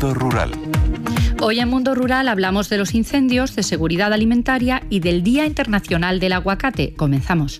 Mundo Rural. Hoy en Mundo Rural hablamos de los incendios, de seguridad alimentaria y del Día Internacional del Aguacate. Comenzamos.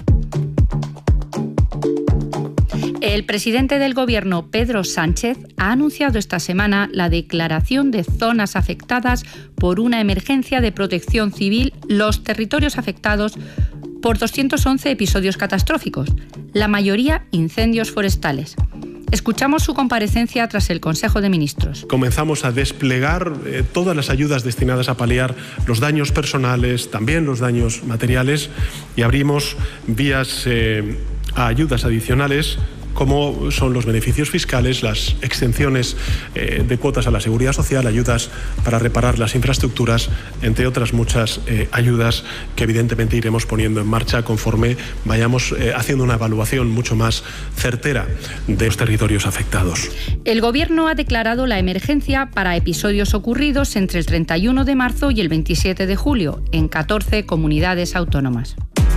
El presidente del Gobierno, Pedro Sánchez, ha anunciado esta semana la declaración de zonas afectadas por una emergencia de protección civil, los territorios afectados por 211 episodios catastróficos, la mayoría incendios forestales. Escuchamos su comparecencia tras el Consejo de Ministros. Comenzamos a desplegar todas las ayudas destinadas a paliar los daños personales, también los daños materiales, y abrimos vías a ayudas adicionales, como son los beneficios fiscales, las exenciones de cuotas a la seguridad social, ayudas para reparar las infraestructuras, entre otras muchas ayudas que evidentemente iremos poniendo en marcha conforme vayamos haciendo una evaluación mucho más certera de los territorios afectados. El Gobierno ha declarado la emergencia para episodios ocurridos entre el 31 de marzo y el 27 de julio en 14 comunidades autónomas.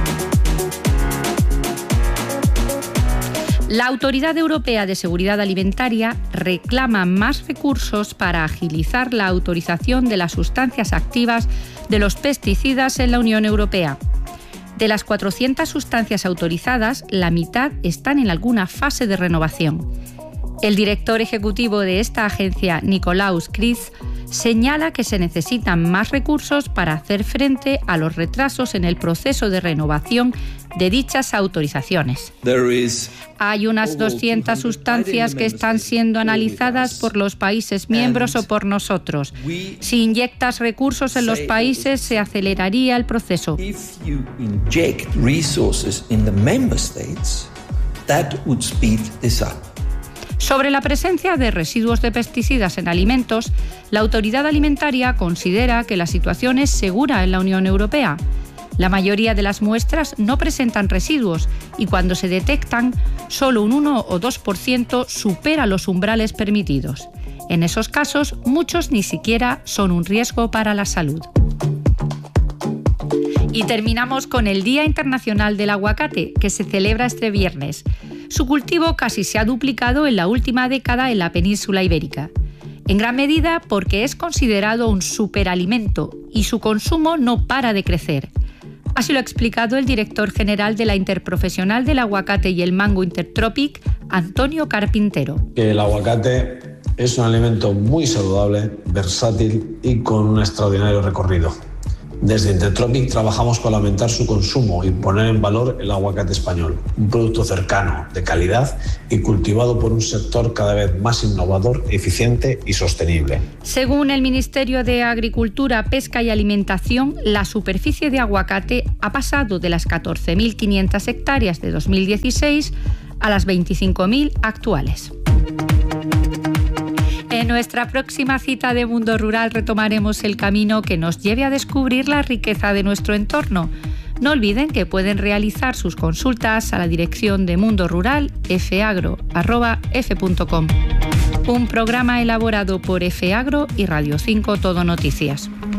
La Autoridad Europea de Seguridad Alimentaria reclama más recursos para agilizar la autorización de las sustancias activas de los pesticidas en la Unión Europea. De las 400 sustancias autorizadas, la mitad están en alguna fase de renovación. El director ejecutivo de esta agencia, Nikolaus Kris, señala que se necesitan más recursos para hacer frente a los retrasos en el proceso de renovación de dichas autorizaciones. Hay unas 200 sustancias que están siendo analizadas por los países miembros o por nosotros. Si inyectas recursos en los países, se aceleraría el proceso. Sobre la presencia de residuos de pesticidas en alimentos, la Autoridad Alimentaria considera que la situación es segura en la Unión Europea. La mayoría de las muestras no presentan residuos y cuando se detectan, solo un 1 o 2% supera los umbrales permitidos. En esos casos, muchos ni siquiera son un riesgo para la salud. Y terminamos con el Día Internacional del Aguacate, que se celebra este viernes. Su cultivo casi se ha duplicado en la última década en la península ibérica. En gran medida porque es considerado un superalimento y su consumo no para de crecer. Así lo ha explicado el director general de la Interprofesional del Aguacate y el Mango Intertropic, Antonio Carpintero. El aguacate es un alimento muy saludable, versátil y con un extraordinario recorrido. Desde Intertropic trabajamos para aumentar su consumo y poner en valor el aguacate español, un producto cercano, de calidad y cultivado por un sector cada vez más innovador, eficiente y sostenible. Según el Ministerio de Agricultura, Pesca y Alimentación, la superficie de aguacate ha pasado de las 14.500 hectáreas de 2016 a las 25.000 actuales. En nuestra próxima cita de Mundo Rural retomaremos el camino que nos lleve a descubrir la riqueza de nuestro entorno. No olviden que pueden realizar sus consultas a la dirección de Mundo Rural fagro@f.com. Un programa elaborado por F Agro y Radio 5 Todo Noticias.